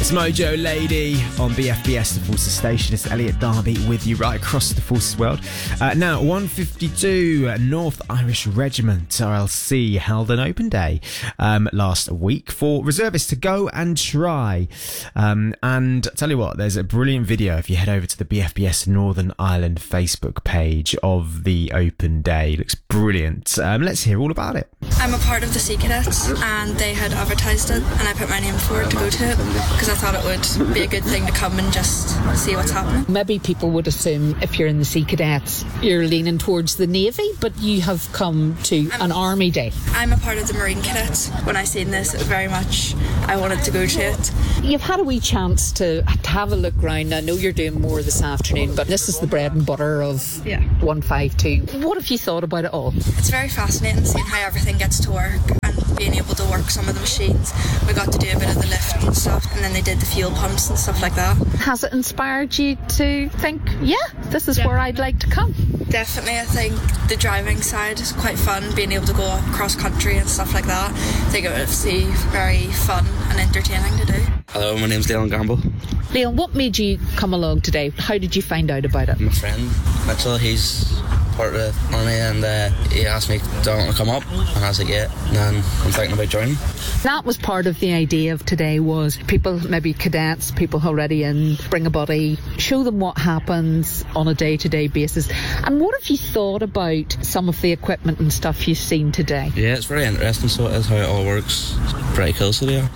It's Mojo Lady on BFBS, the Forces Station. It's Elliot Darby with you right across the Forces world. Now, 152 North Irish Regiment, RLC, held an open day last week for reservists to go and try. And I tell you what, there's a brilliant video if you head over to the BFBS Northern Ireland Facebook page of the open day. It looks brilliant. Let's hear all about it. I'm a part of the Sea Cadets, and they had advertised it, and I put my name forward to go to it because I thought it would be a good thing to come and just see what's happening. Maybe people would assume if you're in the Sea Cadets, you're leaning towards the Navy, but you have come to an Army Day. I'm a part of the Marine Cadets. When I seen this, it was very much I wanted to go to it. You've had a wee chance to have a look round. I know you're doing more this afternoon, but this is the bread and butter of 152. What have you thought about it all? It's very fascinating seeing how everything gets to work and being able to work some of the machines. We got to do a bit of the lift and stuff, and then they did the fuel pumps and stuff like that. Has it inspired you to think, this is where I'd like to come? Definitely. I think the driving side is quite fun, being able to go cross country and stuff like that. I think it would be very fun and entertaining to do. Hello, my name's Leon Gamble. Leon, what made you come along today? How did you find out about it? My friend Mitchell, he's part of the army, and he asked me, do I want to come up? And I was like, yeah. And then I'm thinking about joining. That was part of the idea of today, was people, maybe cadets, people already in, bring a buddy, show them what happens on a day-to-day basis. And what have you thought about some of the equipment and stuff you've seen today? Yeah, it's very interesting, so it is how it all works. It's pretty cool, so yeah.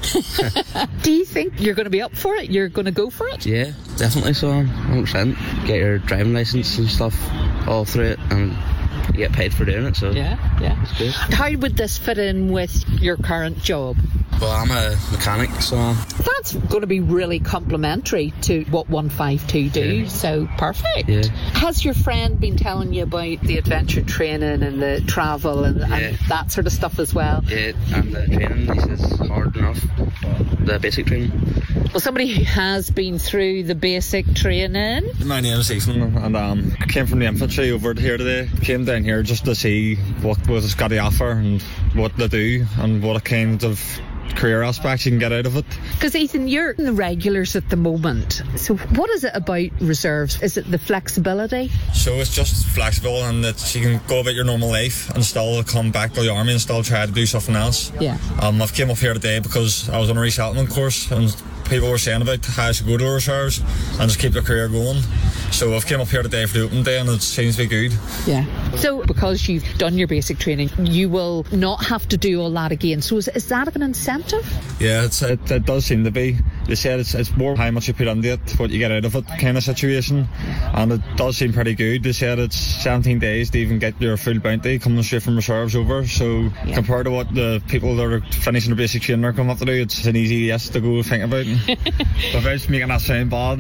Do you think you're going to be up for it? You're going to go for it? Yeah, definitely so. 100%. Get your driving licence and stuff all through it, and you get paid for doing it, so it's good. How would this fit in with your current job? Well, I'm a mechanic, so that's going to be really complementary to what 152 do, so perfect. Yeah. Has your friend been telling you about the adventure training and the travel and that sort of stuff as well? Yeah, and the training, he says, hard enough, the basic training. Well, somebody who has been through the basic training. My name is Ethan, and I came from the infantry over here today. Came down here just to see what it's got to offer and what they do and what kind of career aspects you can get out of it. Because Ethan, you're in the regulars at the moment, so what is it about reserves? Is it the flexibility? So it's just flexible, and that you can go about your normal life and still come back to the army and still try to do something else. I've came up here today because I was on a resettlement course, and people were saying about how I should go to the reserves and just keep the career going. So I've came up here today for the open day, and it seems to be good. So because you've done your basic training, you will not have to do all that again. So is that an incentive? Yeah, it does seem to be. They said it's more how much you put into it, what you get out of it kind of situation, and it does seem pretty good. They said it's 17 days to even get your full bounty coming straight from reserves over, so compared to what the people that are finishing their basic training are coming up to do, it's an easy yes to go think about. Without making that sound bad.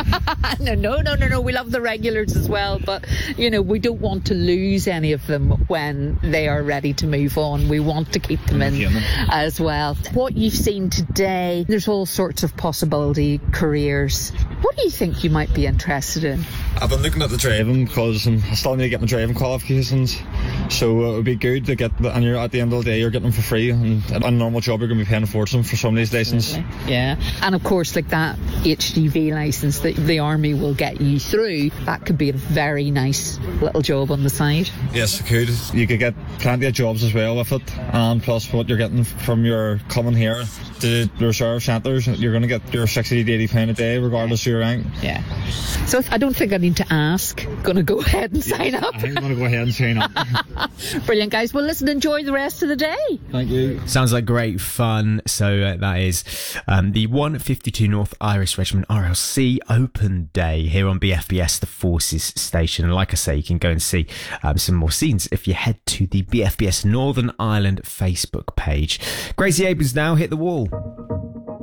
No, we love the regulars as well, but we don't want to lose any of them when they are ready to move on. We want to keep them in as well. What you've seen today, there's all sorts of possibility careers. What do you think you might be interested in? I've been looking at the driving because I still need to get my driving qualifications, so it would be good to get and you're at the end of the day you're getting them for free, and on a normal job you're going to be paying a fortune for some of these licenses. And of course, like that HGV licence that the army will get you through, that could be a very nice little job on the side. Yes, it could. You could get plenty of jobs as well with it, and plus what you're getting from your coming here to the reserve centres, you're going to get your 60 to 80 pound a day regardless of your rank. So I don't think I need to ask. Going to go ahead and sign up. I'm going to go ahead and sign up. Brilliant, guys. Well, listen, enjoy the rest of the day. Thank you. Sounds like great fun. So that is the 152 North Irish Regiment RLC Open Day here on BFBS, the Forces Station. And like I say, you can go and see some more scenes if you head to the BFBS Northern Ireland Facebook page. Gracie Abrams now hit the wall.